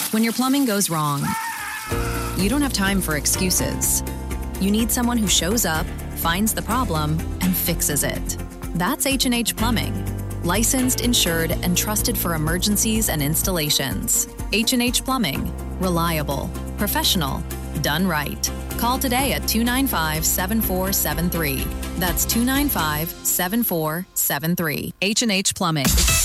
When your plumbing goes wrong, you don't have time for excuses. You need someone who shows up, finds the problem, and fixes it. That's H&H Plumbing. Licensed, insured, and trusted for emergencies and installations. H&H Plumbing. Reliable, professional, done right. Call today at 295-7473. That's 295-7473. H&H Plumbing.